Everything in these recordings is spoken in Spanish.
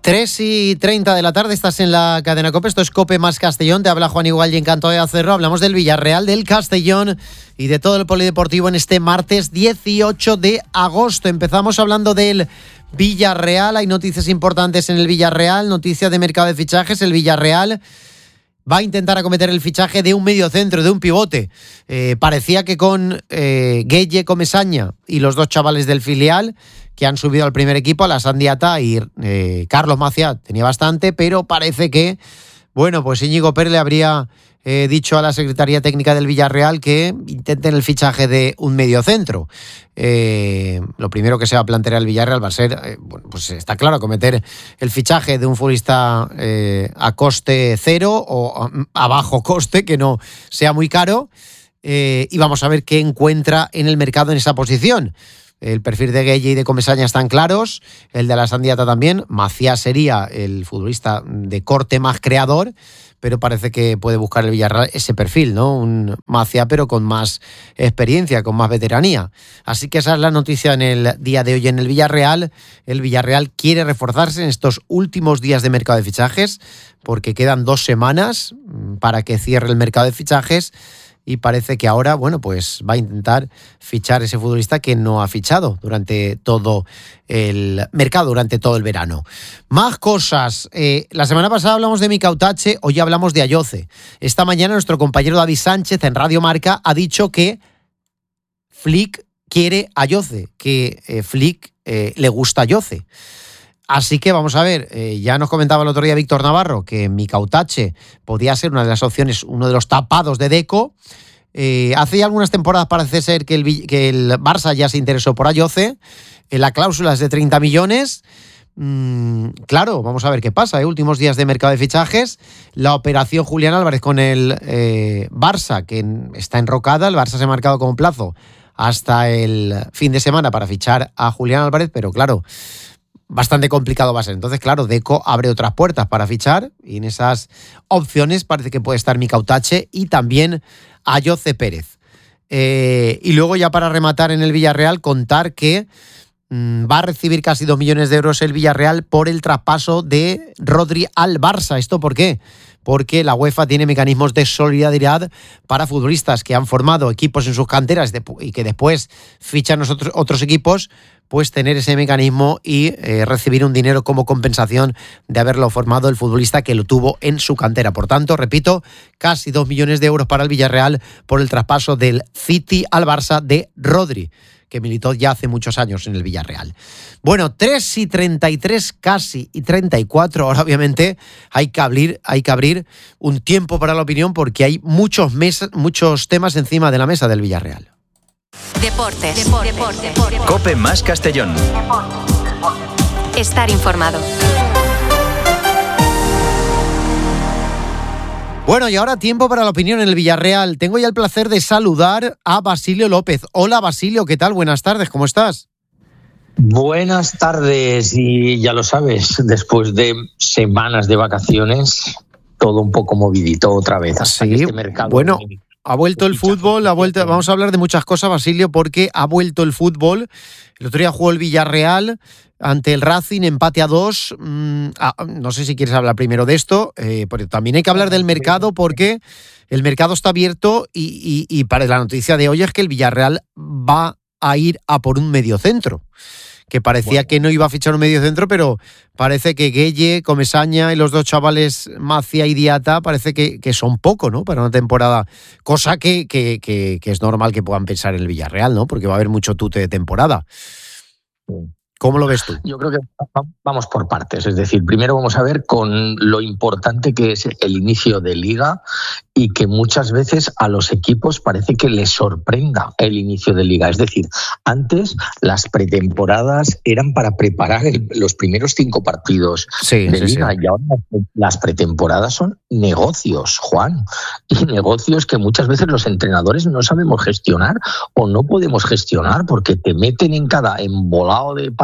3:30 de la tarde, estás en la cadena COPE, esto es COPE más Castellón, te habla Juan Igual y encantado de hacerlo. Hablamos del Villarreal, del Castellón y de todo el polideportivo en este martes 18 de agosto. Empezamos hablando del Villarreal, hay noticias importantes en el Villarreal, noticias de mercado de fichajes. El Villarreal va a intentar acometer el fichaje de un mediocentro, de un pivote. Parecía que con Gueye Comesaña y los dos chavales del filial que han subido al primer equipo, a la Sandiata y Carlos Maciá, tenía bastante, pero parece que, bueno, pues Íñigo Pérez le habría dicho a la Secretaría Técnica del Villarreal que intenten el fichaje de un mediocentro. Lo primero que se va a plantear el Villarreal va a ser, bueno, pues está claro, acometer el fichaje de un futbolista a coste cero o a bajo coste, que no sea muy caro, y vamos a ver qué encuentra en el mercado en esa posición. El perfil de Gueye y de Comesaña están claros, el de la Sandiata también. Maciá sería el futbolista de corte más creador, pero parece que puede buscar el Villarreal ese perfil, ¿no? Un Maciá, pero con más experiencia, con más veteranía. Así que esa es la noticia en el día de hoy en el Villarreal. El Villarreal quiere reforzarse en estos últimos días de mercado de fichajes, porque quedan 2 semanas para que cierre el mercado de fichajes. Y parece que ahora, bueno, pues va a intentar fichar ese futbolista que no ha fichado durante todo el mercado, durante todo el verano. Más cosas. La semana pasada hablamos de Mika Otache, hoy hablamos de Ayoce. Esta mañana nuestro compañero David Sánchez en Radio Marca ha dicho que Flick quiere a Ayoce, que Flick le gusta a Ayoce. Así que vamos a ver, ya nos comentaba el otro día Víctor Navarro que Mika Otache podía ser una de las opciones, uno de los tapados de Deco. Hace ya algunas temporadas parece ser que el Barça ya se interesó por Ayoce. La cláusula es de 30 millones. Claro, vamos a ver qué pasa. Últimos días de mercado de fichajes. La operación Julián Álvarez con el Barça, que está enrocada. El Barça se ha marcado como plazo hasta el fin de semana para fichar a Julián Álvarez, pero claro, bastante complicado va a ser. Entonces, claro, Deco abre otras puertas para fichar y en esas opciones parece que puede estar Mika Otache y también Ayoce Pérez. Y luego, ya para rematar en el Villarreal, contar que va a recibir casi 2 millones de euros el Villarreal por el traspaso de Rodri al Barça. ¿Esto por qué? Porque la UEFA tiene mecanismos de solidaridad para futbolistas que han formado equipos en sus canteras y que después fichan otros equipos, pues tener ese mecanismo y recibir un dinero como compensación de haberlo formado el futbolista que lo tuvo en su cantera. Por tanto, repito, casi 2 millones de euros para el Villarreal por el traspaso del City al Barça de Rodri, que militó ya hace muchos años en el Villarreal. Bueno, 3:33 casi y 34. Ahora obviamente hay que abrir un tiempo para la opinión porque hay muchos temas encima de la mesa del Villarreal. Deportes. COPE más Castellón. Estar informado. Bueno, y ahora tiempo para la opinión en el Villarreal. Tengo ya el placer de saludar a Basilio López. Hola, Basilio, ¿qué tal? Buenas tardes, ¿cómo estás? Buenas tardes, y ya lo sabes, después de semanas de vacaciones, todo un poco movidito otra vez. Hasta sí, que este mercado, bueno, ha vuelto el fútbol, vamos a hablar de muchas cosas, Basilio, porque ha vuelto el fútbol. El otro día jugó el Villarreal ante el Racing, empate a 2. No sé si quieres hablar primero de esto, pero también hay que hablar del mercado porque el mercado está abierto y para la noticia de hoy es que el Villarreal va a ir a por un mediocentro, que parecía que no iba a fichar un mediocentro, pero parece que Gueye, Comesaña y los dos chavales Maciá y Diata parece que son poco, ¿no?, para una temporada, cosa que es normal que puedan pensar en el Villarreal, ¿no?, porque va a haber mucho tute de temporada. ¿Cómo lo ves tú? Yo creo que vamos por partes, es decir, primero vamos a ver con lo importante que es el inicio de Liga y que muchas veces a los equipos parece que les sorprenda el inicio de Liga. Es decir, antes las pretemporadas eran para preparar los primeros 5 partidos de Liga, y ahora las pretemporadas son negocios, Juan, y negocios que muchas veces los entrenadores no sabemos gestionar o no podemos gestionar porque te meten en cada embolado para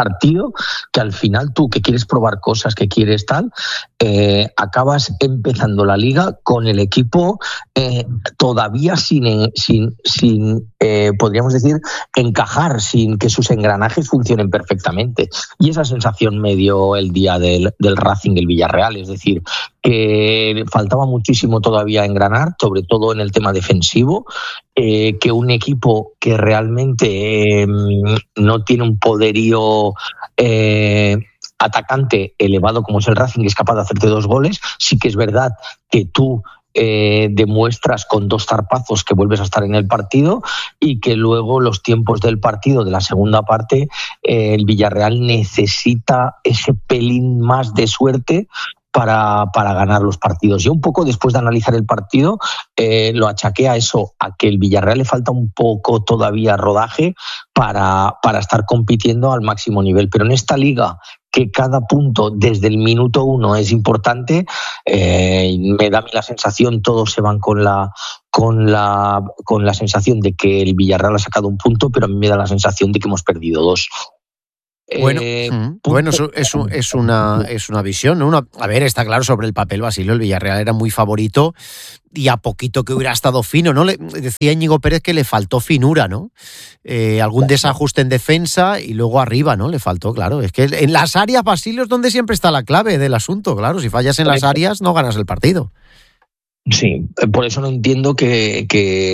partido que al final tú, que quieres probar cosas, que quieres tal, acabas empezando la liga con el equipo todavía sin podríamos decir, encajar, sin que sus engranajes funcionen perfectamente. Y esa sensación me dio el día del Racing el Villarreal, es decir, que faltaba muchísimo todavía engranar, sobre todo en el tema defensivo, que un equipo que realmente no tiene un poderío atacante elevado como es el Racing, que es capaz de hacerte 2 goles, sí que es verdad que tú demuestras con 2 zarpazos que vuelves a estar en el partido y que luego los tiempos del partido de la segunda parte el Villarreal necesita ese pelín más de suerte para ganar los partidos. Yo un poco después de analizar el partido lo achaqué a eso, a que el Villarreal le falta un poco todavía rodaje para estar compitiendo al máximo nivel, pero en esta liga que cada punto desde el minuto 1 es importante, me da a mí la sensación, todos se van con la sensación de que el Villarreal ha sacado un punto, pero a mí me da la sensación de que hemos perdido 2. Bueno, es una visión, ¿no? A ver, está claro, sobre el papel, Basilio, el Villarreal era muy favorito y a poquito que hubiera estado fino, ¿no? Decía Íñigo Pérez que le faltó finura, ¿no? Algún desajuste en defensa y luego arriba, ¿no? Le faltó, claro. Es que en las áreas, Basilio, es donde siempre está la clave del asunto, claro. Si fallas en las áreas, no ganas el partido. Sí, por eso no entiendo que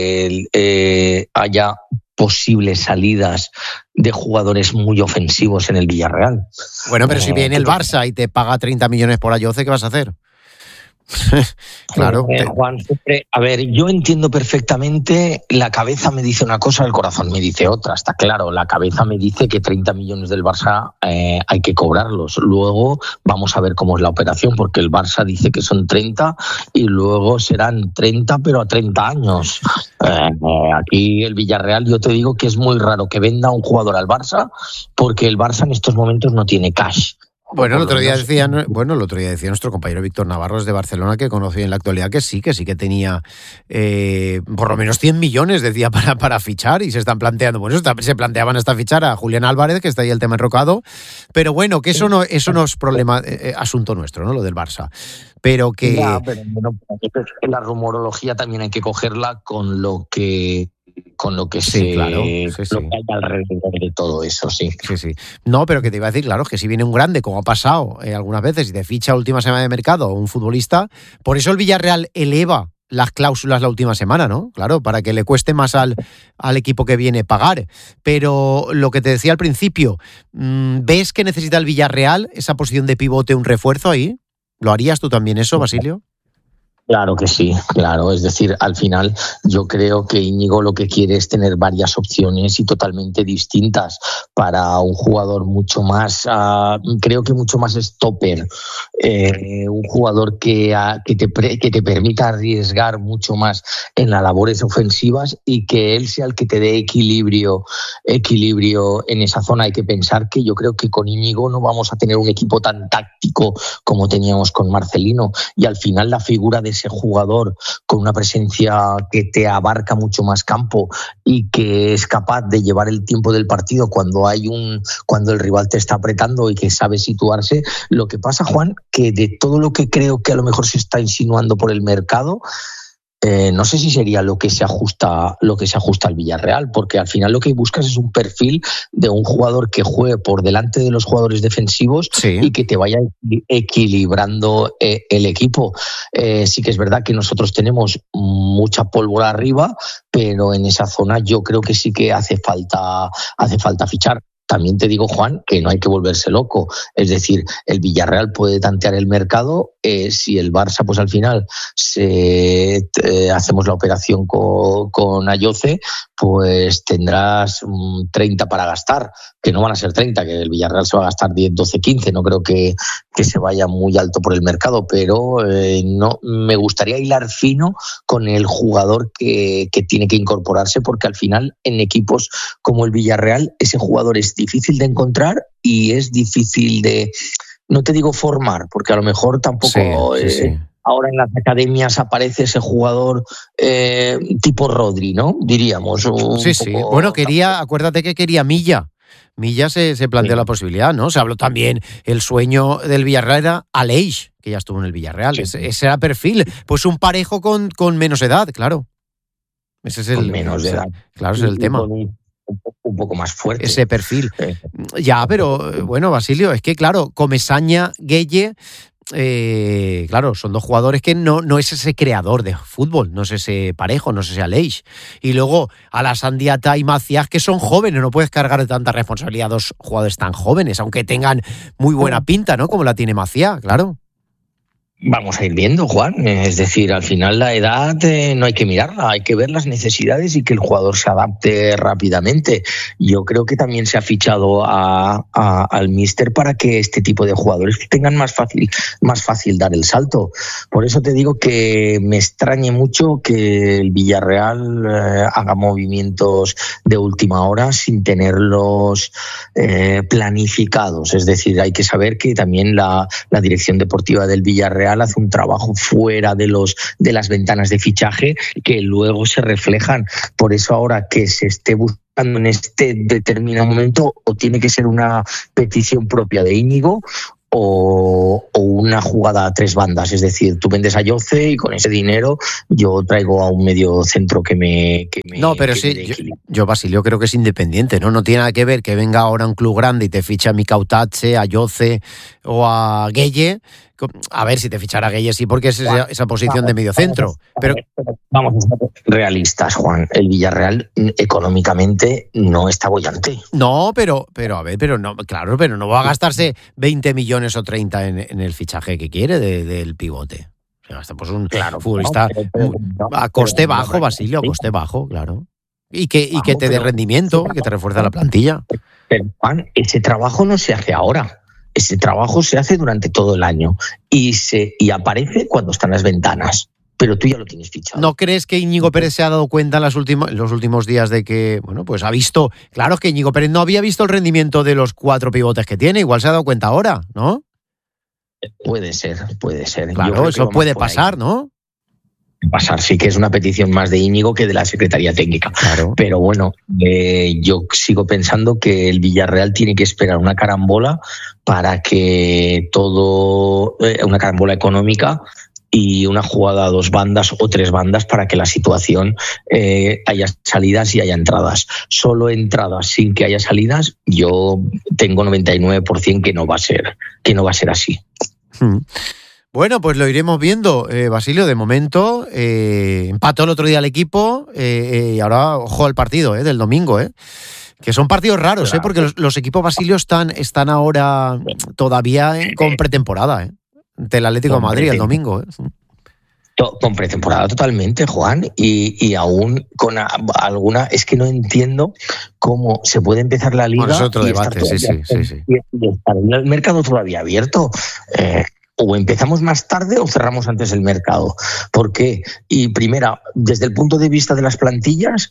haya posibles salidas de jugadores muy ofensivos en el Villarreal. Bueno, pero si viene el Barça y te paga 30 millones por Ayoce, ¿qué vas a hacer? Claro. Juan, siempre, a ver, yo entiendo perfectamente, la cabeza me dice una cosa, el corazón me dice otra, está claro, la cabeza me dice que 30 millones del Barça hay que cobrarlos, luego vamos a ver cómo es la operación, porque el Barça dice que son 30 y luego serán 30 pero a 30 años. Aquí el Villarreal, yo te digo que es muy raro que venda un jugador al Barça, porque el Barça en estos momentos no tiene cash. Bueno, el otro día decía nuestro compañero Víctor Navarro de Barcelona, que conocí en la actualidad que sí que tenía por lo menos 100 millones, decía, para fichar, y se están planteando, se planteaban hasta fichar a Julián Álvarez, que está ahí el tema enrocado, pero bueno, que eso no es problema, asunto nuestro, ¿no? Lo del Barça. Pero que... Ya, pero bueno, la rumorología también hay que cogerla con lo que sí, claro, sí. Lo que hay alrededor de todo eso, sí. Sí. No, pero que te iba a decir, claro, que si viene un grande, como ha pasado algunas veces, y te ficha última semana de mercado un futbolista, por eso el Villarreal eleva las cláusulas la última semana, ¿no? Claro, para que le cueste más al equipo que viene pagar. Pero lo que te decía al principio, ¿ves que necesita el Villarreal esa posición de pivote, un refuerzo ahí? ¿Lo harías tú también eso, Basilio? Claro que sí, claro. Es decir, al final yo creo que Íñigo lo que quiere es tener varias opciones y totalmente distintas para un jugador mucho más, creo que mucho más stopper, un jugador que te permita arriesgar mucho más en las labores ofensivas y que él sea el que te dé equilibrio en esa zona. Hay que pensar que yo creo que con Íñigo no vamos a tener un equipo tan táctico como teníamos con Marcelino, y al final la figura de ese jugador con una presencia que te abarca mucho más campo y que es capaz de llevar el tiempo del partido cuando el rival te está apretando y que sabe situarse. Lo que pasa, Juan, que de todo lo que creo que a lo mejor se está insinuando por el mercado, no sé si sería lo que se ajusta al Villarreal, porque al final lo que buscas es un perfil de un jugador que juegue por delante de los jugadores defensivos, sí, y que te vaya equilibrando el equipo. Sí que es verdad que nosotros tenemos mucha pólvora arriba, pero en esa zona yo creo que sí que hace falta fichar. También te digo, Juan, que no hay que volverse loco. Es decir, el Villarreal puede tantear el mercado. Si el Barça, pues al final hacemos la operación con Ayoce, pues tendrás 30 para gastar, que no van a ser 30, que el Villarreal se va a gastar 10, 12, 15. No creo que se vaya muy alto por el mercado, pero no me gustaría hilar fino con el jugador que tiene que incorporarse, porque al final en equipos como el Villarreal ese jugador es difícil de encontrar y es difícil de, no te digo formar, porque a lo mejor tampoco... Sí. Ahora en las academias aparece ese jugador tipo Rodri, ¿no? Diríamos. Sí. Bueno, acuérdate que quería Milla. Milla se planteó la posibilidad, ¿no? Se habló también, el sueño del Villarreal era Aleix, que ya estuvo en el Villarreal. Sí. Ese era perfil. Pues un parejo con menos edad, claro. Ese es con menos edad. Claro, ese es el tema. Un poco más fuerte. Ese perfil. Ya, pero bueno, Basilio, es que claro, Comesaña, Gueye, claro, son dos jugadores que no es ese creador de fútbol, no es ese parejo, no es ese Aleix. Y luego Alassane Diatta y Macías, que son jóvenes, no puedes cargar de tanta responsabilidad a dos jugadores tan jóvenes, aunque tengan muy buena pinta, ¿no? Como la tiene Macías, claro. Vamos a ir viendo, Juan. Es decir, al final la edad no hay que mirarla, hay que ver las necesidades y que el jugador se adapte rápidamente. Yo creo que también se ha fichado al míster para que este tipo de jugadores tengan más fácil dar el salto. Por eso te digo que me extrañe mucho que el Villarreal haga movimientos de última hora sin tenerlos planificados. Es decir, hay que saber que también la dirección deportiva del Villarreal hace un trabajo fuera de las ventanas de fichaje que luego se reflejan. Por eso ahora que se esté buscando en este determinado momento, o tiene que ser una petición propia de Íñigo o una jugada a tres bandas, es decir, tú vendes a Yoce y con ese dinero yo traigo a un medio centro que me no, pero sí, yo Basilio creo que es independiente, no tiene nada que ver que venga ahora un club grande y te ficha a Mika Utache, a Yoce o a Gueye. A ver, si te fichara a Gueye sí, porque es esa posición de medio centro. Pero vamos a ser realistas, Juan. El Villarreal económicamente no está bollante. No, pero no, claro, pero no va a gastarse 20 millones o 30 en el fichaje que quiere del pivote. Se gasta pues un futbolista a coste bajo, Basilio, a coste bajo, claro. Y que te dé rendimiento, que te refuerce la plantilla. Pero, Juan, ese trabajo no se hace ahora. Ese trabajo se hace durante todo el año y aparece cuando están las ventanas, pero tú ya lo tienes fichado. ¿No crees que Íñigo Pérez se ha dado cuenta en los últimos días de que, bueno, pues ha visto, claro que Íñigo Pérez no había visto el rendimiento de los 4 pivotes que tiene, igual se ha dado cuenta ahora, ¿no? Puede ser. Claro, eso puede pasar, ¿no? Pasar, sí que es una petición más de Íñigo que de la Secretaría Técnica. Claro. Pero bueno, yo sigo pensando que el Villarreal tiene que esperar una carambola para que una carambola económica y una jugada a 2 bandas o 3 bandas para que la situación haya salidas y haya entradas. Solo entradas sin que haya salidas, yo tengo 99% que no va a ser así. Bueno, pues lo iremos viendo, Basilio. De momento empató el otro día el equipo y ahora ojo al partido del domingo, que son partidos raros, claro. Porque los equipos, Basilio, están ahora todavía con pretemporada, del Atlético de Madrid el domingo. Con pretemporada totalmente, Juan, y aún con alguna, es que no entiendo cómo se puede empezar la liga. Bueno, es otro debate, sí. Y estar en el mercado todavía abierto. O empezamos más tarde o cerramos antes el mercado. ¿Por qué? Y primera, desde el punto de vista de las plantillas,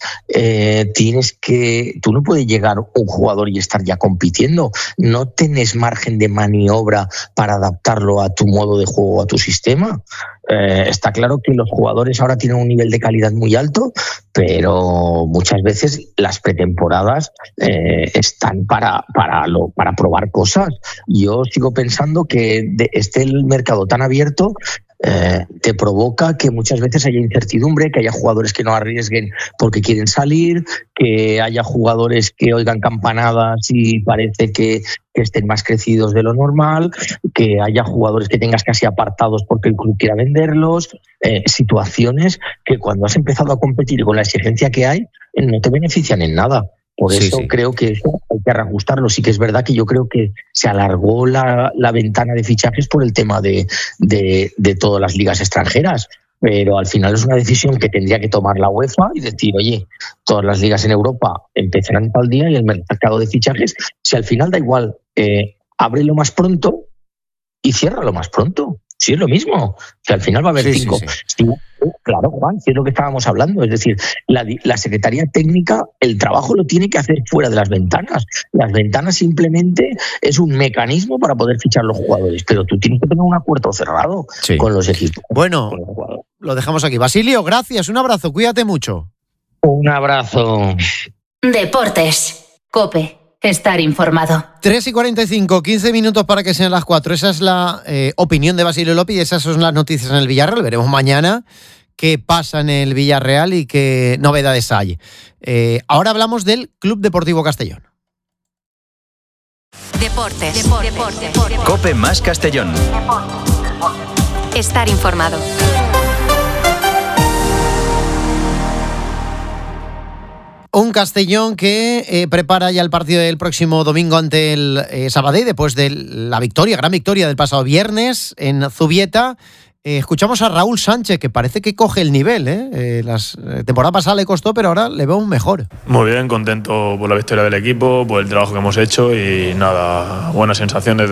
tú no puedes llegar un jugador y estar ya compitiendo. No tienes margen de maniobra para adaptarlo a tu modo de juego, a tu sistema. Está claro que los jugadores ahora tienen un nivel de calidad muy alto, pero muchas veces las pretemporadas están para probar cosas. Yo sigo pensando que esté el mercado tan abierto te provoca que muchas veces haya incertidumbre, que haya jugadores que no arriesguen porque quieren salir, que haya jugadores que oigan campanadas y parece que estén más crecidos de lo normal, que haya jugadores que tengas casi apartados porque el club quiera venderlos, situaciones que cuando has empezado a competir con la exigencia que hay no te benefician en nada. Por eso creo que eso hay que reajustarlo. Sí que es verdad que yo creo que se alargó la ventana de fichajes por el tema de todas las ligas extranjeras, pero al final es una decisión que tendría que tomar la UEFA y decir, oye, todas las ligas en Europa empezarán tal día y el mercado de fichajes, si al final da igual, ábrelo más pronto y ciérralo más pronto. Sí, es lo mismo, que al final va a haber 5. Sí. Claro, Juan, sí es lo que estábamos hablando. Es decir, la Secretaría Técnica, el trabajo lo tiene que hacer fuera de las ventanas. Las ventanas simplemente es un mecanismo para poder fichar los jugadores, pero tú tienes que tener un acuerdo cerrado con los equipos. Bueno, lo dejamos aquí. Basilio, gracias, un abrazo, cuídate mucho. Un abrazo. Deportes, COPE. Estar informado. 3:45, 15 minutos para que sean las 4. Esa es la opinión de Basilio López y esas son las noticias en el Villarreal. Veremos mañana qué pasa en el Villarreal y qué novedades hay. Ahora hablamos del Club Deportivo Castellón. Deportes. Cope más Castellón. Estar informado. Un Castellón que prepara ya el partido del próximo domingo ante el Sabadell, después de la gran victoria del pasado viernes en Zubieta. Escuchamos a Raúl Sánchez, que parece que coge el nivel. La temporada pasada le costó, pero ahora le veo un mejor. Muy bien, contento por la victoria del equipo, por el trabajo que hemos hecho y nada, buenas sensaciones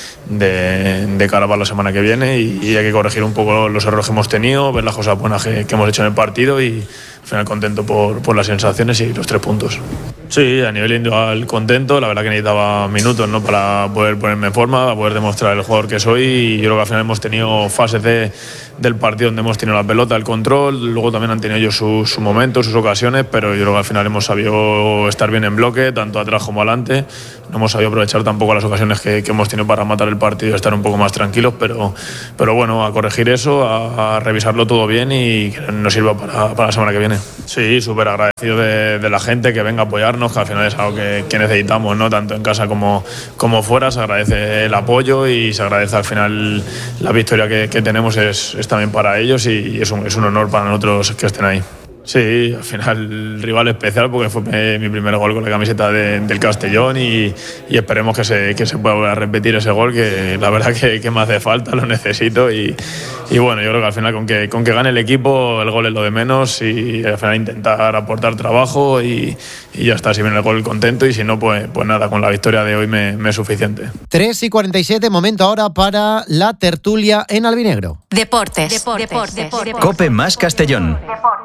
de cara para la semana que viene y hay que corregir un poco los errores que hemos tenido, ver las cosas buenas que hemos hecho en el partido y al final contento por las sensaciones y los 3 puntos. Sí, a nivel individual contento, la verdad que necesitaba minutos, ¿no?, para poder ponerme en forma, para poder demostrar el jugador que soy y yo creo que al final hemos tenido fases del partido donde hemos tenido la pelota, el control, luego también han tenido ellos sus momentos, sus ocasiones, pero yo creo que al final hemos sabido estar bien en bloque, tanto atrás como adelante, no hemos sabido aprovechar tampoco las ocasiones que hemos tenido para matar el partido y estar un poco más tranquilos, pero bueno, a corregir eso, a revisarlo todo bien y que nos sirva para la semana que viene. Sí, súper agradecido de la gente que venga a apoyarnos, que al final es algo que necesitamos, ¿no?, tanto en casa como fuera. Se agradece el apoyo y se agradece al final la victoria que tenemos es también para ellos y es un honor para nosotros que estén ahí. Sí, al final rival especial porque fue mi primer gol con la camiseta del Castellón y esperemos que se pueda repetir ese gol, que la verdad que me hace falta, lo necesito y bueno, yo creo que al final con que gane el equipo el gol es lo de menos y al final intentar aportar trabajo y ya está, si viene el gol contento y si no pues nada, con la victoria de hoy me es suficiente. 3:47, momento ahora para la tertulia en albinegro. Deportes. Cope más Castellón.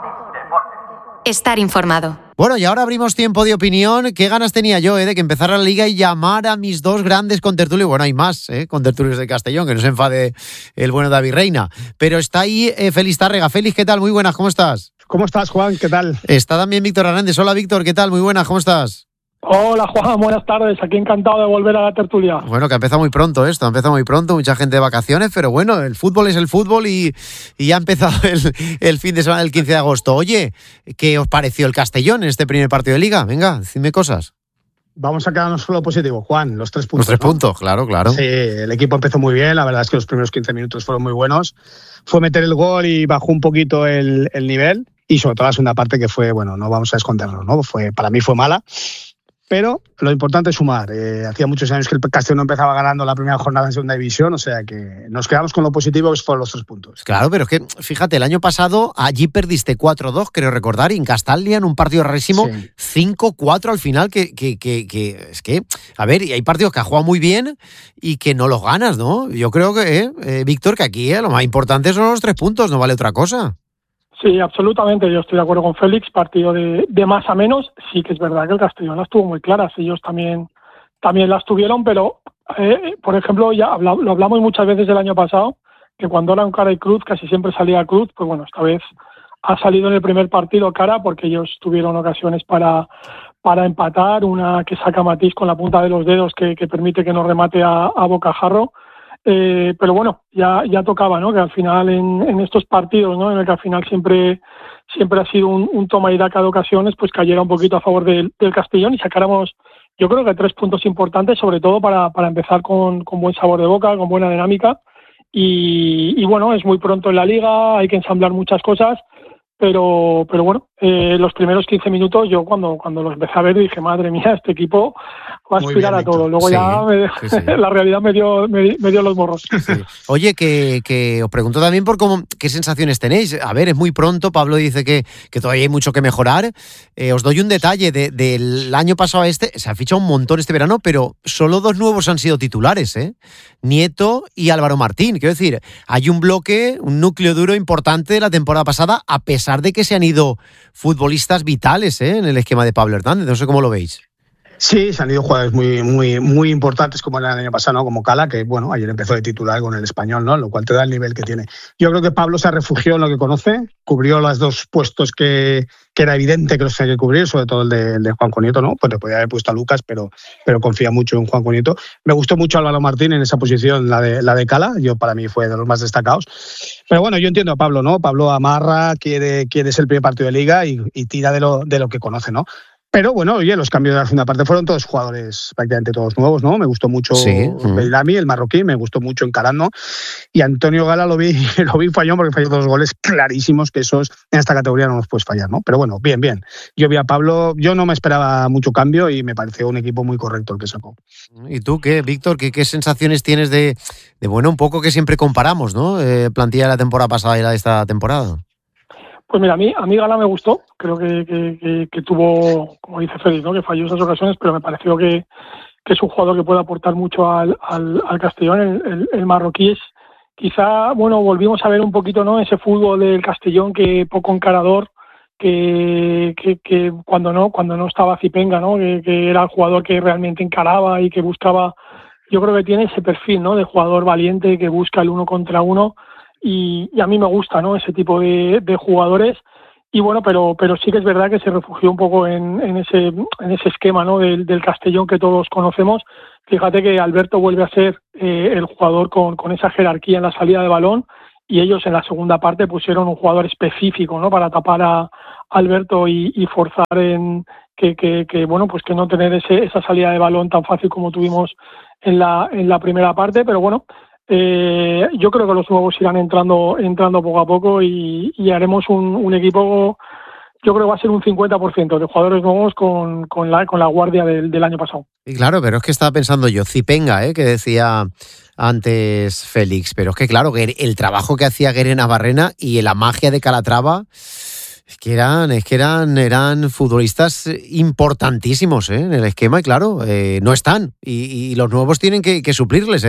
Estar informado. Bueno, y ahora abrimos tiempo de opinión. Qué ganas tenía yo de que empezara la Liga y llamar a mis 2 grandes contertulios. Bueno, hay más contertulios de Castellón, que no se enfade el bueno David Reina. Pero está ahí Félix Tárrega. Félix, ¿qué tal? Muy buenas, ¿cómo estás? ¿Cómo estás, Juan? ¿Qué tal? Está también Víctor Hernández. Hola, Víctor, ¿qué tal? Muy buenas, ¿cómo estás? Hola, Juan, buenas tardes. Aquí encantado de volver a la tertulia. Bueno, que ha empezado muy pronto esto, mucha gente de vacaciones, pero bueno, el fútbol es el fútbol y ya ha empezado el fin de semana del 15 de agosto. Oye, ¿qué os pareció el Castellón en este primer partido de Liga? Venga, decidme cosas. Vamos a quedarnos con lo positivo, Juan, los 3 puntos. Los 3 puntos, claro. Sí, el equipo empezó muy bien, la verdad es que los primeros 15 minutos fueron muy buenos. Fue meter el gol y bajó un poquito el nivel y sobre todo la segunda parte que fue, bueno, no vamos a esconderlo, ¿no? Para mí fue mala. Pero lo importante es sumar. Hacía muchos años que el Castellón no empezaba ganando la primera jornada en segunda división, o sea que nos quedamos con lo positivo, que fueron los 3 puntos. Claro, pero es que, fíjate, el año pasado allí perdiste 4-2, creo recordar, y en Castalia, en un partido rarísimo, sí. 5-4 al final, que es que, a ver, y hay partidos que has jugado muy bien y que no los ganas, ¿no? Yo creo que, Víctor, que aquí lo más importante son los 3 puntos, no vale otra cosa. Sí, absolutamente. Yo estoy de acuerdo con Félix. Partido de más a menos. Sí que es verdad que el Castellón las tuvo muy claras. Ellos también las tuvieron, pero, por ejemplo, ya lo hablamos muchas veces el año pasado, que cuando era un cara y cruz, casi siempre salía cruz. Pues bueno, esta vez ha salido en el primer partido cara porque ellos tuvieron ocasiones para empatar. Una que saca Matís con la punta de los dedos que permite que no remate a bocajarro. Pero bueno, ya tocaba, ¿no? Que al final en estos partidos, ¿no?, en el que al final siempre ha sido un toma y daca de ocasiones, pues cayera un poquito a favor del Castellón y sacáramos, yo creo que 3 puntos importantes, sobre todo para empezar con buen sabor de boca, con buena dinámica y bueno, es muy pronto en la Liga, hay que ensamblar muchas cosas. Pero bueno, los primeros 15 minutos yo cuando los empecé a ver dije, madre mía, este equipo va a aspirar a todo. Luego sí, ya la realidad me dio los morros. Sí. Oye, que os pregunto también por qué sensaciones tenéis. A ver, es muy pronto, Pablo dice que todavía hay mucho que mejorar. Os doy un detalle, del año pasado a este, se ha fichado un montón este verano, pero solo 2 nuevos han sido titulares, Nieto y Álvaro Martín. Quiero decir, hay un bloque, un núcleo duro importante de la temporada pasada, a pesar de que se han ido futbolistas vitales en el esquema de Pablo Hernández. No sé cómo lo veis. Sí, se han ido jugadores muy importantes como era el año pasado, ¿no? Como Cala, que bueno, ayer empezó de titular con el Español, ¿no? Lo cual te da el nivel que tiene. Yo creo que Pablo se refugió en lo que conoce, cubrió los dos puestos que era evidente que los tenía que cubrir, sobre todo el de Juanjo Nieto, ¿no? Pues le podía haber puesto a Lucas, pero confía mucho en Juanjo Nieto. Me gustó mucho Álvaro Martín en esa posición, la de Cala, para mí fue de los más destacados. Pero bueno, yo entiendo a Pablo, ¿no? Pablo amarra, quiere ser el primer partido de Liga y tira de lo que conoce, ¿no? Pero bueno, oye, los cambios de la segunda parte fueron todos jugadores prácticamente todos nuevos, ¿no? Me gustó mucho Beilami, el marroquí, me gustó mucho encarando. Y Antonio Gala lo vi fallón porque falló 2 goles clarísimos, que esos en esta categoría no los puedes fallar, ¿no? Pero bueno, bien. Yo vi a Pablo, yo no me esperaba mucho cambio y me pareció un equipo muy correcto el que sacó. ¿Y tú qué, Víctor? ¿Qué sensaciones tienes de bueno, un poco que siempre comparamos, ¿no? Plantilla de la temporada pasada y la de esta temporada. Pues mira, a mí Gala me gustó, creo que tuvo, como dice Félix, ¿no? Que falló esas ocasiones, pero me pareció que es un jugador que puede aportar mucho al Castellón. El marroquí es, quizá, bueno, volvimos a ver un poquito, ¿no? Ese fútbol del Castellón que poco encarador, que cuando no estaba Zipenga, ¿no? Que era el jugador que realmente encaraba y que buscaba, yo creo que tiene ese perfil, ¿no? De jugador valiente que busca el 1 contra 1. Y a mí me gusta, ¿no? Ese tipo de jugadores. Y bueno, pero sí que es verdad que se refugió un poco en ese esquema, ¿no? del Castellón que todos conocemos. Fíjate que Alberto vuelve a ser el jugador con esa jerarquía en la salida de balón, y ellos en la segunda parte pusieron un jugador específico, ¿no? Para tapar a Alberto y forzar en que bueno, pues que no tener esa salida de balón tan fácil como tuvimos en la primera parte. Pero bueno, yo creo que los nuevos irán entrando poco a poco y haremos un equipo, yo creo que va a ser un 50% de jugadores nuevos con la guardia del año pasado. Y claro, pero es que estaba pensando yo, Zipenga, que decía antes Félix, pero es que claro, que el trabajo que hacía Guerena Navarrena y la magia de Calatrava es que eran futbolistas importantísimos en el esquema y claro, no están y los nuevos tienen que suplirles,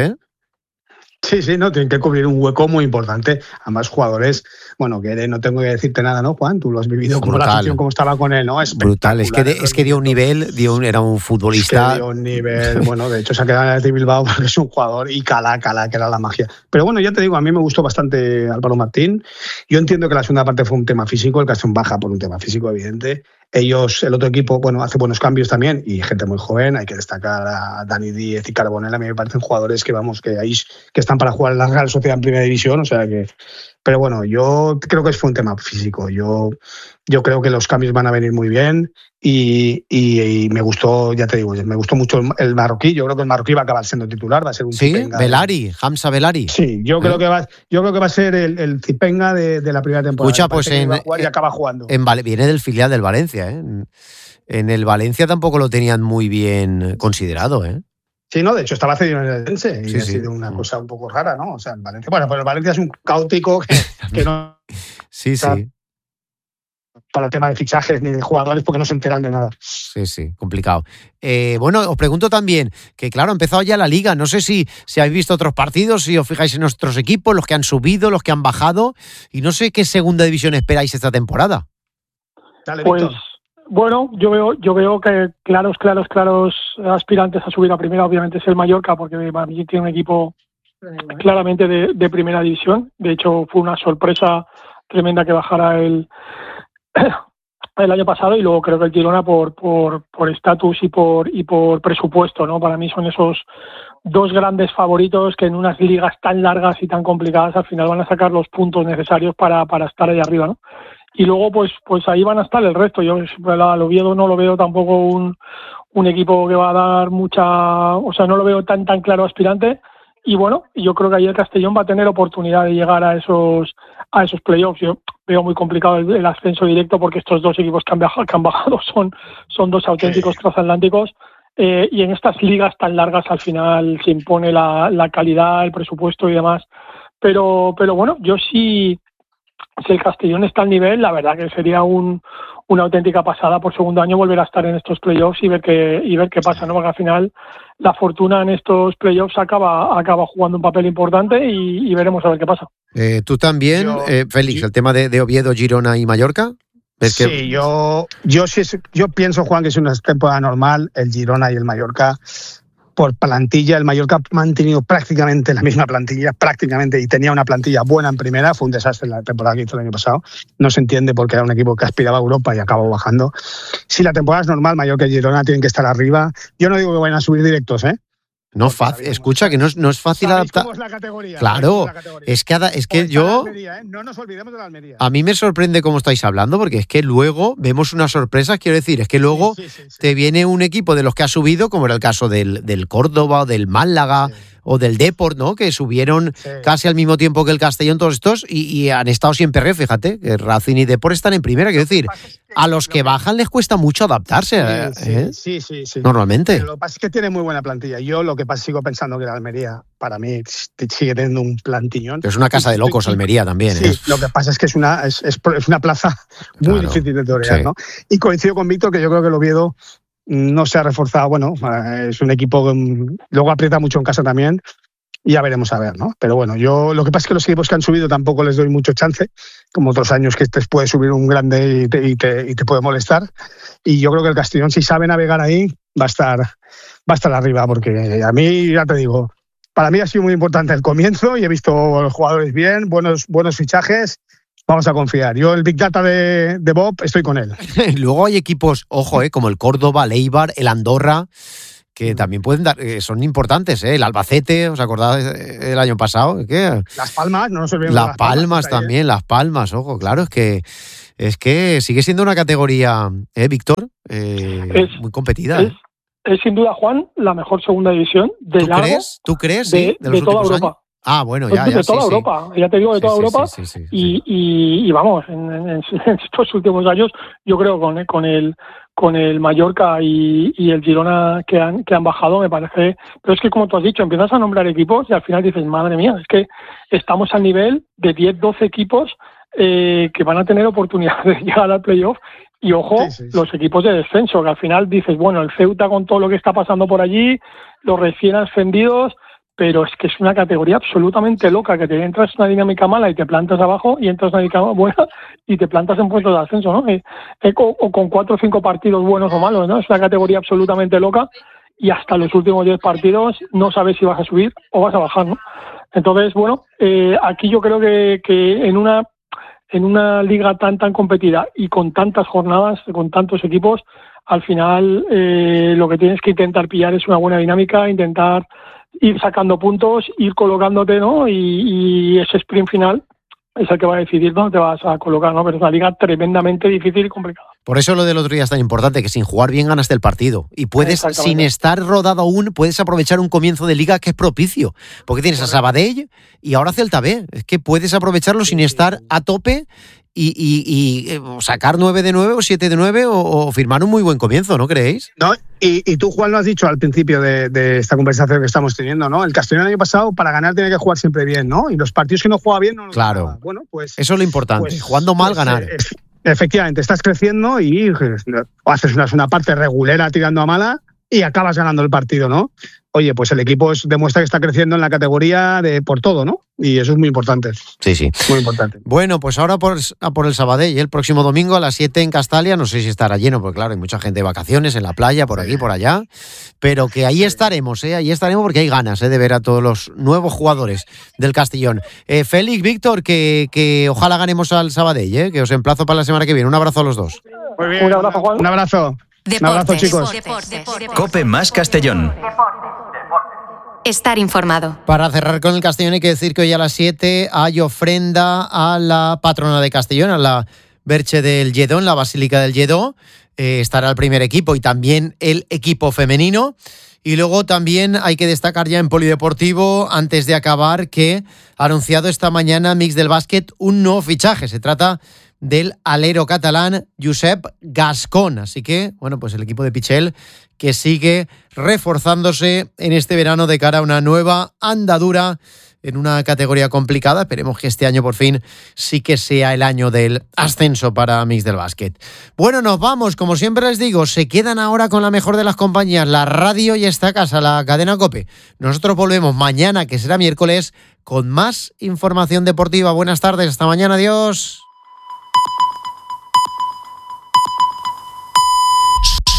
Sí, no, tienen que cubrir un hueco muy importante. Además, jugadores, bueno, que no tengo que decirte nada, ¿no, Juan? Tú lo has vivido como la afición, como estaba con él, ¿no? Brutal, es que dio un nivel, era un futbolista. Es que dio un nivel, bueno, de hecho se ha quedado en el de Bilbao porque es un jugador, y Cala, que era la magia. Pero bueno, ya te digo, a mí me gustó bastante Álvaro Martín. Yo entiendo que la segunda parte fue un tema físico, el Castellón baja por un tema físico, evidente. Ellos, el otro equipo, bueno, hace buenos cambios también y gente muy joven. Hay que destacar a Dani Díez y Carbonell. A mí me parecen jugadores que están para jugar en la Real Sociedad en Primera División. O sea que, pero bueno, yo creo que fue un tema físico. Yo creo que los cambios van a venir muy bien y me gustó, ya te digo, me gustó mucho el marroquí. Yo creo que el marroquí va a acabar siendo titular, va a ser un Zipenga. Hamza Belari. Sí, yo creo que va a ser el Zipenga de la primera temporada. Escucha, pues y acaba jugando. Viene del filial del Valencia, En el Valencia tampoco lo tenían muy bien considerado, Sí, no, de hecho estaba cedido en el Elche y ha sido una cosa un poco rara, ¿no? O sea, el Valencia, bueno, pues el Valencia es un caótico que no... Sí. Para el tema de fichajes ni de jugadores porque no se enteran de nada. Sí, complicado. Bueno, os pregunto también, que claro, ha empezado ya la Liga, no sé si habéis visto otros partidos, si os fijáis en nuestros equipos, los que han subido, los que han bajado, y no sé qué segunda división esperáis esta temporada. Dale, pues, Víctor. Bueno, yo veo que claros aspirantes a subir a primera, obviamente es el Mallorca, porque Madrid tiene un equipo claramente de primera división. De hecho, fue una sorpresa tremenda que bajara el año pasado, y luego creo que el Girona por estatus y por presupuesto, ¿no? Para mí son esos dos grandes favoritos que en unas ligas tan largas y tan complicadas al final van a sacar los puntos necesarios para estar ahí arriba, ¿no? Y luego pues ahí van a estar el resto. Yo al Oviedo no lo veo tampoco un equipo que va a dar mucha, o sea, no lo veo tan claro aspirante. Y bueno, yo creo que ahí el Castellón va a tener oportunidad de llegar a esos playoffs. Yo veo muy complicado el ascenso directo porque estos dos equipos que han bajado son dos auténticos transatlánticos. Y en estas ligas tan largas al final se impone la calidad, el presupuesto y demás. Pero bueno, yo sí, si el Castellón está al nivel, la verdad que sería una auténtica pasada por segundo año volver a estar en estos playoffs y ver qué pasa, ¿no? Porque al final la fortuna en estos playoffs acaba jugando un papel importante y veremos a ver qué pasa. ¿Tú también, Félix, el tema de Oviedo, Girona y Mallorca? Sí, yo pienso, Juan, que es una temporada normal. El Girona y el Mallorca, por plantilla, el Mallorca ha mantenido prácticamente la misma plantilla, y tenía una plantilla buena en primera. Fue un desastre la temporada que hizo el año pasado. No se entiende porque era un equipo que aspiraba a Europa y acabó bajando. Si la temporada es normal, Mallorca y Girona tienen que estar arriba. Yo no digo que vayan a subir directos, ¿eh? No fácil, escucha, que no es fácil adaptar. ¿Cómo es la categoría? Claro, es que yo... Almería, ¿eh? No nos olvidemos de la Almería. A mí me sorprende cómo estáis hablando, porque es que luego vemos unas sorpresas, quiero decir, es que luego sí. Te viene un equipo de los que ha subido, como era el caso del Córdoba o del Málaga o del Depor, ¿no? Que subieron casi al mismo tiempo que el Castellón todos estos y han estado siempre, fíjate, que Racing y Depor están en primera, quiero decir, a los que bajan les cuesta mucho adaptarse. Sí. Normalmente. Pero lo que pasa es que tiene muy buena plantilla. Yo lo que pasa sigo pensando que la Almería, para mí, sigue teniendo un plantillón. Pero es una casa de locos Almería también. Sí, lo que pasa es que es una plaza muy difícil de torear, ¿no? Y coincido con Víctor, que yo creo que el Oviedo no se ha reforzado. Bueno, es un equipo que luego aprieta mucho en casa también. Y ya veremos a ver, ¿no? Pero bueno, lo que pasa es que los equipos que han subido tampoco les doy mucho chance, como otros años que te puede subir un grande y te puede molestar. Y yo creo que el Castellón, si sabe navegar ahí, va a estar arriba, porque a mí, ya te digo, para mí ha sido muy importante el comienzo y he visto los jugadores bien, buenos fichajes. Vamos a confiar. Yo el Big Data de Bob estoy con él. Luego hay equipos, ojo, como el Córdoba, el Eibar, el Andorra, que también pueden dar, son importantes, el Albacete, ¿os acordáis del año pasado? ¿Qué? Las Palmas, no nos olvidemos. Las Palmas también, Las Palmas, ojo, claro, es que sigue siendo una categoría, Víctor, muy competida. Es sin duda, Juan, la mejor segunda división de largo. ¿Tú crees? De toda Europa. Años? Ah, bueno, ya. De toda Europa, ya te digo, de toda Europa. Sí. Y vamos, en estos últimos años, yo creo con el Mallorca y el Girona que han bajado, me parece. Pero es que, como tú has dicho, empiezas a nombrar equipos y al final dices, madre mía, es que estamos al nivel de 10, 12 equipos que van a tener oportunidad de llegar al playoff. Y ojo, los equipos de descenso, que al final dices, bueno, el Ceuta con todo lo que está pasando por allí, los recién ascendidos, pero es que es una categoría absolutamente loca, que te entras en una dinámica mala y te plantas abajo, y entras en una dinámica buena y te plantas en puestos de ascenso, ¿no? O con 4 o 5 partidos buenos o malos, ¿no? Es una categoría absolutamente loca y hasta los últimos 10 partidos no sabes si vas a subir o vas a bajar, ¿no? Entonces, bueno, aquí yo creo que en una liga tan competida y con tantas jornadas, con tantos equipos, al final lo que tienes que intentar pillar es una buena dinámica, intentar ir sacando puntos, ir colocándote, ¿no? Y ese sprint final es el que va a decidir dónde te vas a colocar, ¿no? Pero es una liga tremendamente difícil y complicada. Por eso lo del otro día es tan importante, que sin jugar bien ganaste el partido. Y puedes, sin estar rodado aún, puedes aprovechar un comienzo de liga que es propicio. Porque tienes a Sabadell y ahora Celta B. Es que puedes aprovecharlo sin estar a tope y sacar 9 de 9 o 7 de 9 o firmar un muy buen comienzo, ¿no creéis? No, y tú, Juan, lo has dicho al principio de esta conversación que estamos teniendo, ¿no? El Castellón el año pasado, para ganar, tiene que jugar siempre bien, ¿no? Y los partidos que no juega bien no los ganaba. Bueno, pues eso es lo importante, jugando mal, ganar. Efectivamente, estás creciendo y haces una parte regulera tirando a mala y acabas ganando el partido, ¿no? Oye, pues el equipo demuestra que está creciendo en la categoría por todo, ¿no? Y eso es muy importante. Sí. Muy importante. Bueno, pues ahora por el Sabadell, el próximo domingo a las 7 en Castalia. No sé si estará lleno, porque claro, hay mucha gente de vacaciones en la playa, por aquí, por allá. Pero que ahí estaremos, ahí estaremos porque hay ganas de ver a todos los nuevos jugadores del Castellón. Félix, Víctor, que ojalá ganemos al Sabadell, que os emplazo para la semana que viene. Un abrazo a los dos. Muy bien. Un abrazo, Juan. Un abrazo. Un abrazo, chicos. Cope más Castellón. Estar informado. Para cerrar con el Castellón hay que decir que hoy a las 7 hay ofrenda a la patrona de Castellón, a la Verche del Lledó, en la Basílica del Lledó. Estará el primer equipo y también el equipo femenino. Y luego también hay que destacar ya en polideportivo, antes de acabar, que ha anunciado esta mañana Mix del Básquet un nuevo fichaje. Se trata del alero catalán Josep Gascón. Así que, bueno, pues el equipo de Pichel que sigue reforzándose en este verano de cara a una nueva andadura en una categoría complicada. Esperemos que este año por fin sí que sea el año del ascenso para Mix del Básquet. Bueno, nos vamos. Como siempre les digo, se quedan ahora con la mejor de las compañías, la radio y esta casa, la cadena COPE. Nosotros volvemos mañana, que será miércoles, con más información deportiva. Buenas tardes, hasta mañana, adiós.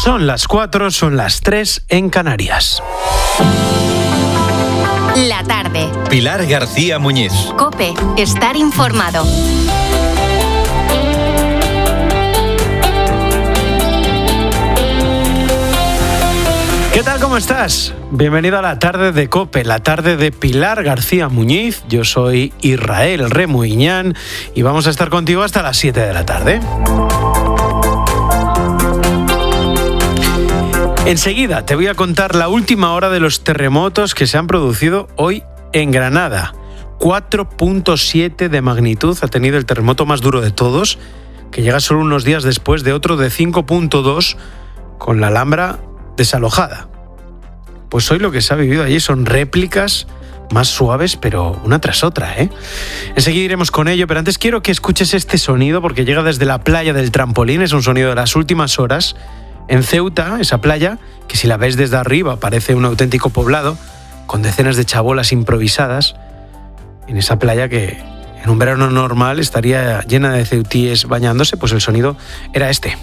Son las 4, son las 3 en Canarias. La tarde. Pilar García Muñiz. COPE. Estar informado. ¿Qué tal? ¿Cómo estás? Bienvenido a la tarde de COPE, la tarde de Pilar García Muñiz. Yo soy Israel Remuiñán y vamos a estar contigo hasta las 7 de la tarde. Enseguida te voy a contar la última hora de los terremotos que se han producido hoy en Granada. 4.7 de magnitud ha tenido el terremoto más duro de todos, que llega solo unos días después de otro de 5.2 con la Alhambra desalojada. Pues hoy lo que se ha vivido allí son réplicas más suaves, pero una tras otra, ¿eh? Enseguida iremos con ello, pero antes quiero que escuches este sonido porque llega desde la playa del Trampolín, es un sonido de las últimas horas. En Ceuta, esa playa, que si la ves desde arriba parece un auténtico poblado, con decenas de chabolas improvisadas, en esa playa que en un verano normal estaría llena de ceutíes bañándose, pues el sonido era este.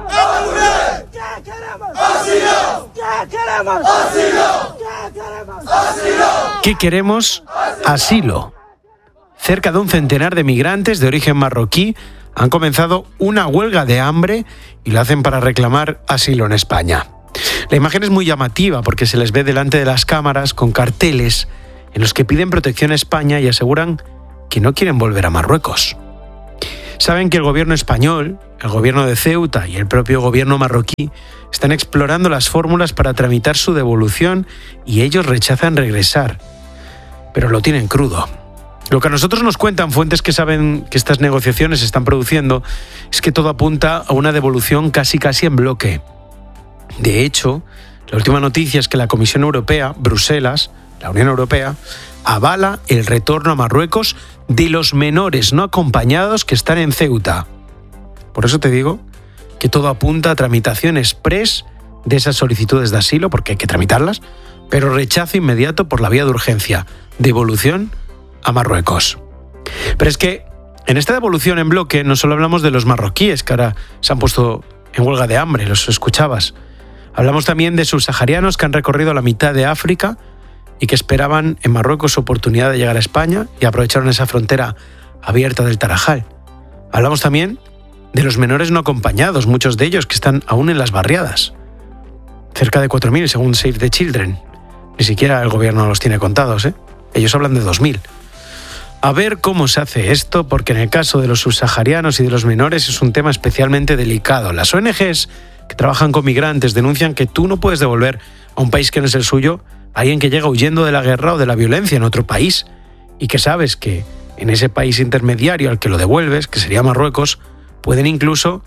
¿Qué queremos? Asilo. Cerca de un centenar de migrantes de origen marroquí han comenzado una huelga de hambre y lo hacen para reclamar asilo en España. La imagen es muy llamativa porque se les ve delante de las cámaras con carteles en los que piden protección a España y aseguran que no quieren volver a Marruecos. Saben que el gobierno español, el gobierno de Ceuta y el propio gobierno marroquí están explorando las fórmulas para tramitar su devolución y ellos rechazan regresar. Pero lo tienen crudo. Lo que a nosotros nos cuentan fuentes que saben que estas negociaciones se están produciendo es que todo apunta a una devolución casi en bloque. De hecho, la última noticia es que la Comisión Europea, Bruselas, la Unión Europea, avala el retorno a Marruecos de los menores no acompañados que están en Ceuta. Por eso te digo que todo apunta a tramitación express de esas solicitudes de asilo, porque hay que tramitarlas, pero rechazo inmediato por la vía de urgencia, devolución a Marruecos. Pero es que en esta devolución en bloque no solo hablamos de los marroquíes, que ahora se han puesto en huelga de hambre, los escuchabas. Hablamos también de subsaharianos que han recorrido la mitad de África y que esperaban en Marruecos su oportunidad de llegar a España y aprovecharon esa frontera abierta del Tarajal. Hablamos también de los menores no acompañados, muchos de ellos que están aún en las barriadas. Cerca de 4.000 según Save the Children. Ni siquiera el gobierno los tiene contados, ¿eh? Ellos hablan de 2.000. A ver cómo se hace esto, porque en el caso de los subsaharianos y de los menores es un tema especialmente delicado. Las ONGs que trabajan con migrantes denuncian que tú no puedes devolver a un país que no es el suyo a alguien que llega huyendo de la guerra o de la violencia en otro país y que sabes que en ese país intermediario al que lo devuelves, que sería Marruecos, puede incluso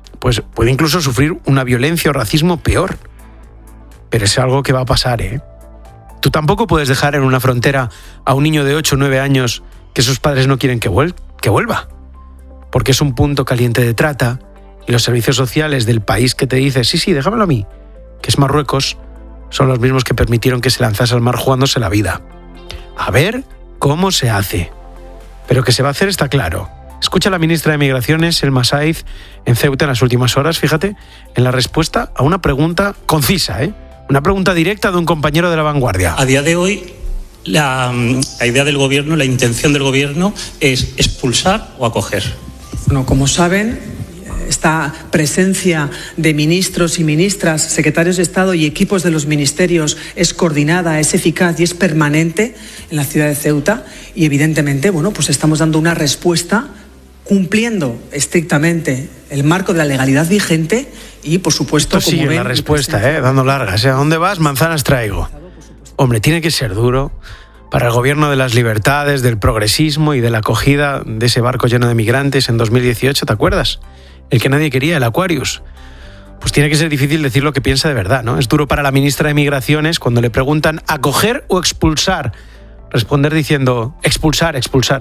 sufrir una violencia o racismo peor. Pero es algo que va a pasar, ¿eh? Tú tampoco puedes dejar en una frontera a un niño de 8 o 9 años que sus padres no quieren que vuelva, porque es un punto caliente de trata y los servicios sociales del país que te dice sí, déjamelo a mí, que es Marruecos, son los mismos que permitieron que se lanzase al mar jugándose la vida. A ver cómo se hace. Pero que se va a hacer está claro. Escucha a la ministra de Migraciones, Elma Saiz, en Ceuta en las últimas horas, fíjate, en la respuesta a una pregunta concisa, ¿eh? Una pregunta directa de un compañero de La Vanguardia. A día de hoy, la idea del gobierno, la intención del gobierno es expulsar o acoger. Bueno, como saben, esta presencia de ministros y ministras, secretarios de Estado y equipos de los ministerios es coordinada, es eficaz y es permanente en la ciudad de Ceuta y evidentemente, pues estamos dando una respuesta cumpliendo estrictamente el marco de la legalidad vigente y, por supuesto, esto sigue la respuesta, dando largas. ¿A dónde vas? Manzanas traigo. Hombre, tiene que ser duro para el gobierno de las libertades, del progresismo y de la acogida de ese barco lleno de migrantes en 2018, ¿te acuerdas? El que nadie quería, el Aquarius. Pues tiene que ser difícil decir lo que piensa de verdad, ¿no? Es duro para la ministra de Migraciones cuando le preguntan ¿acoger o expulsar? Responder diciendo expulsar.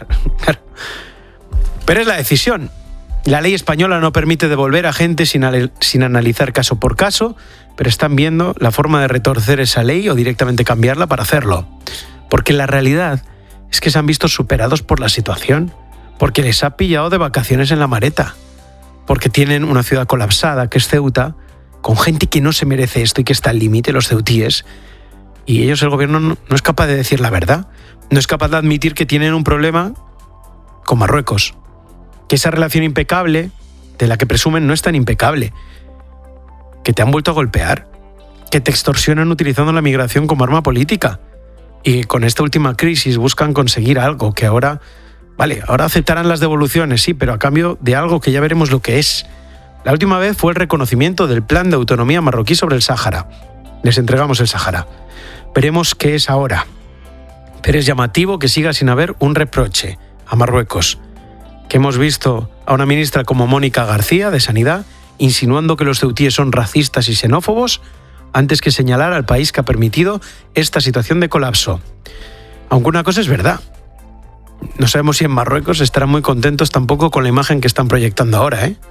Pero es la decisión. La ley española no permite devolver a gente sin analizar caso por caso, pero están viendo la forma de retorcer esa ley o directamente cambiarla para hacerlo. Porque la realidad es que se han visto superados por la situación, porque les ha pillado de vacaciones en la Mareta, porque tienen una ciudad colapsada, que es Ceuta, con gente que no se merece esto y que está al límite, los ceutíes, y ellos, el gobierno, no es capaz de decir la verdad, no es capaz de admitir que tienen un problema con Marruecos, que esa relación impecable de la que presumen no es tan impecable, que te han vuelto a golpear, que te extorsionan utilizando la migración como arma política, y con esta última crisis buscan conseguir algo que ahora, vale, ahora aceptarán las devoluciones, sí, pero a cambio de algo que ya veremos lo que es. La última vez fue el reconocimiento del plan de autonomía marroquí sobre el Sáhara. Les entregamos el Sáhara. Veremos qué es ahora. Pero es llamativo que siga sin haber un reproche a Marruecos, que hemos visto a una ministra como Mónica García, de Sanidad, insinuando que los ceutíes son racistas y xenófobos, antes que señalar al país que ha permitido esta situación de colapso. Aunque una cosa es verdad, no sabemos si en Marruecos estarán muy contentos tampoco con la imagen que están proyectando ahora, ¿eh?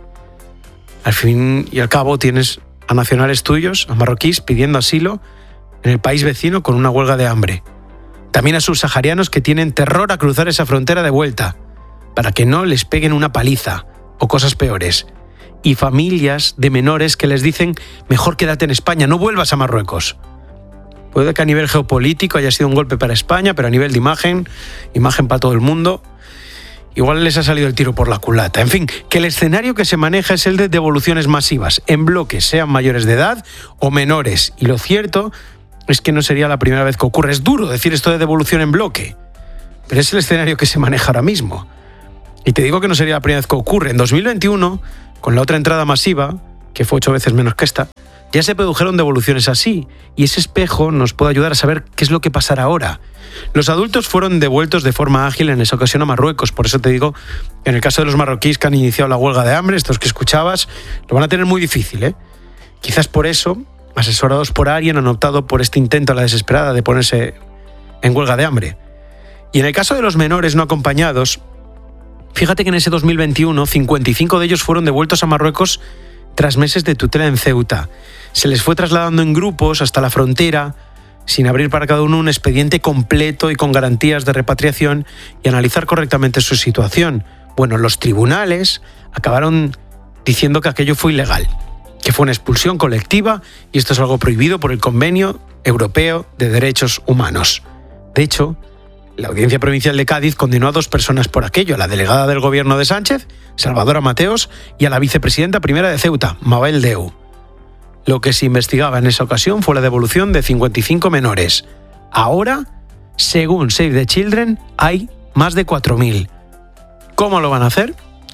Al fin y al cabo tienes a nacionales tuyos, a marroquíes, pidiendo asilo en el país vecino con una huelga de hambre. También a subsaharianos que tienen terror a cruzar esa frontera de vuelta, para que no les peguen una paliza o cosas peores. Y familias de menores que les dicen, mejor quédate en España, no vuelvas a Marruecos. Puede que a nivel geopolítico haya sido un golpe para España, pero a nivel de imagen para todo el mundo, igual les ha salido el tiro por la culata. En fin, que el escenario que se maneja es el de devoluciones masivas, en bloques, sean mayores de edad o menores. Y lo cierto es que no sería la primera vez que ocurre. Es duro decir esto de devolución en bloque, pero es el escenario que se maneja ahora mismo. Y te digo que no sería la primera vez que ocurre. En 2021, con la otra entrada masiva, que fue 8 veces menos que esta, ya se produjeron devoluciones así, y ese espejo nos puede ayudar a saber qué es lo que pasará ahora. Los adultos fueron devueltos de forma ágil en esa ocasión a Marruecos, por eso te digo, en el caso de los marroquíes que han iniciado la huelga de hambre, estos que escuchabas, lo van a tener muy difícil, ¿eh? Quizás por eso, asesorados por alguien, han optado por este intento a la desesperada de ponerse en huelga de hambre. Y en el caso de los menores no acompañados, fíjate que en ese 2021, 55 de ellos fueron devueltos a Marruecos tras meses de tutela en Ceuta. Se les fue trasladando en grupos hasta la frontera, sin abrir para cada uno un expediente completo y con garantías de repatriación y analizar correctamente su situación. Bueno, los tribunales acabaron diciendo que aquello fue ilegal, que fue una expulsión colectiva y esto es algo prohibido por el Convenio Europeo de Derechos Humanos. De hecho, la Audiencia Provincial de Cádiz condenó a 2 personas por aquello, a la delegada del gobierno de Sánchez, Salvadora Mateos, y a la vicepresidenta primera de Ceuta, Mabel Deu. Lo que se investigaba en esa ocasión fue la devolución de 55 menores. Ahora, según Save the Children, hay más de 4.000. ¿Cómo lo van a hacer?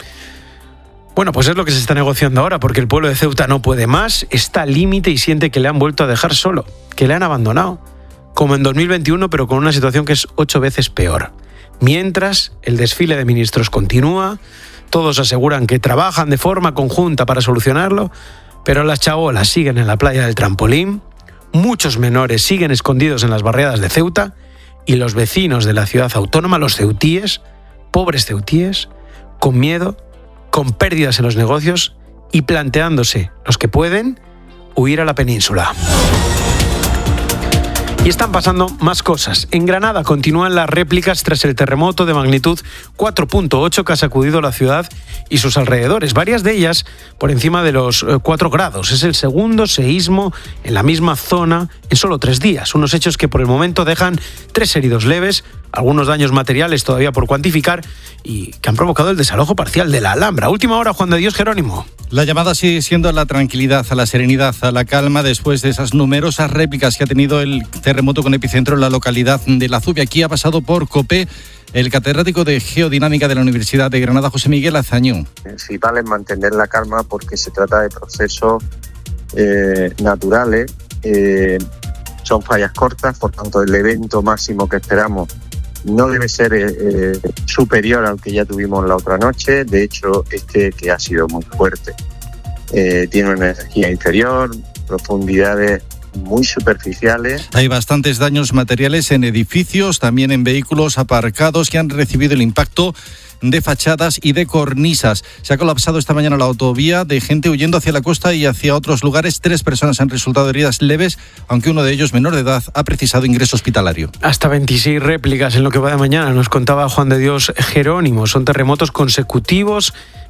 Bueno, pues es lo que se está negociando ahora, porque el pueblo de Ceuta no puede más, está al límite y siente que le han vuelto a dejar solo, que le han abandonado, como en 2021, pero con una situación que es 8 veces peor. Mientras, el desfile de ministros continúa, todos aseguran que trabajan de forma conjunta para solucionarlo, pero las chabolas siguen en la playa del Trampolín, muchos menores siguen escondidos en las barriadas de Ceuta, y los vecinos de la ciudad autónoma, los ceutíes, pobres ceutíes, con miedo, con pérdidas en los negocios y planteándose, los que pueden, huir a la península. Y están pasando más cosas. En Granada continúan las réplicas tras el terremoto de magnitud 4.8 que ha sacudido la ciudad y sus alrededores. Varias de ellas por encima de los 4 grados. Es el segundo seísmo en la misma zona en solo 3 días. Unos hechos que por el momento dejan 3 heridos leves, algunos daños materiales todavía por cuantificar y que han provocado el desalojo parcial de la Alhambra. Última hora, Juan de Dios Jerónimo. La llamada sigue siendo a la tranquilidad, a la serenidad, a la calma después de esas numerosas réplicas que ha tenido el terremoto con epicentro en la localidad de La Zubia. Aquí ha pasado por COPE el catedrático de Geodinámica de la Universidad de Granada, José Miguel Azañón. Lo principal es mantener la calma porque se trata de procesos naturales, son fallas cortas, por tanto el evento máximo que esperamos no debe ser superior al que ya tuvimos la otra noche. De hecho, que ha sido muy fuerte, tiene una energía inferior, profundidades muy superficiales. Hay bastantes daños materiales en edificios, también en vehículos aparcados que han recibido el impacto de fachadas y de cornisas. Se ha colapsado esta mañana la autovía de gente huyendo hacia la costa y hacia otros lugares. 3 personas han resultado heridas leves, aunque uno de ellos, menor de edad, ha precisado ingreso hospitalario. Hasta 26 réplicas en lo que va de mañana, nos contaba Juan de Dios Jerónimo. Son terremotos consecutivos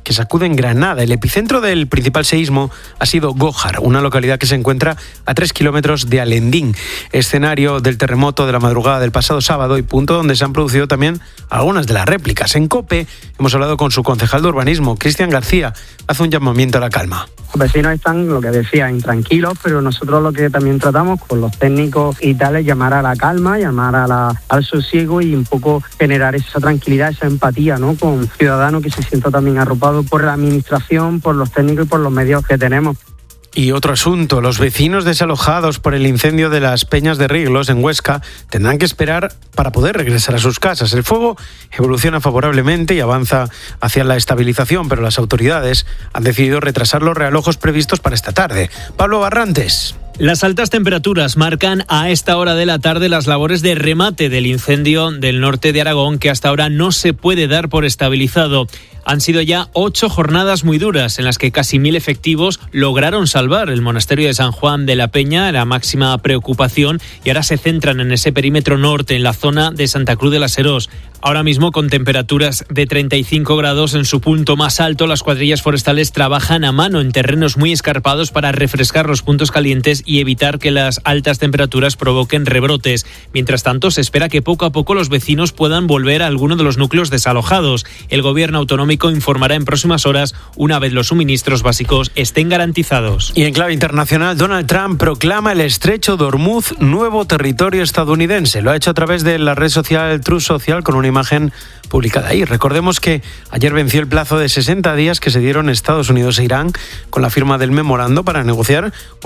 que sacuden Granada. El epicentro del principal seísmo ha sido Gójar, una localidad que se encuentra a 3 kilómetros de Alendín, escenario del terremoto de la madrugada del pasado sábado y punto donde se han producido también algunas de las réplicas. En COPE hemos hablado con su concejal de urbanismo, Cristian García, hace un llamamiento a la calma. Los vecinos están, lo que decía, intranquilos, pero nosotros lo que también tratamos con los técnicos y tal es llamar a la calma, llamar al sosiego y un poco generar esa tranquilidad, esa empatía, ¿no?, con un ciudadano que se sienta también arropado por la administración, por los técnicos y por los medios que tenemos. Y otro asunto, los vecinos desalojados por el incendio de las Peñas de Riglos en Huesca tendrán que esperar para poder regresar a sus casas. El fuego evoluciona favorablemente y avanza hacia la estabilización, pero las autoridades han decidido retrasar los realojos previstos para esta tarde. Pablo Barrantes. Las altas temperaturas marcan a esta hora de la tarde las labores de remate del incendio del norte de Aragón, que hasta ahora no se puede dar por estabilizado. Han sido ya 8 jornadas muy duras en las que casi 1.000 efectivos lograron salvar el monasterio de San Juan de la Peña, la máxima preocupación, y ahora se centran en ese perímetro norte, en la zona de Santa Cruz de la Serós. Ahora mismo, con temperaturas de 35 grados en su punto más alto, las cuadrillas forestales trabajan a mano en terrenos muy escarpados para refrescar los puntos calientes y evitar que las altas temperaturas provoquen rebrotes. Mientras tanto, se espera que poco a poco los vecinos puedan volver a alguno de los núcleos desalojados. El gobierno autonómico informará en próximas horas una vez los suministros básicos estén garantizados. Y en clave internacional, Donald Trump proclama el estrecho de Hormuz nuevo territorio estadounidense. Lo ha hecho a través de la red social Truth Social con una imagen publicada ahí. Recordemos que ayer venció el plazo de 60 días que se dieron Estados Unidos e Irán con la firma del memorando para negociar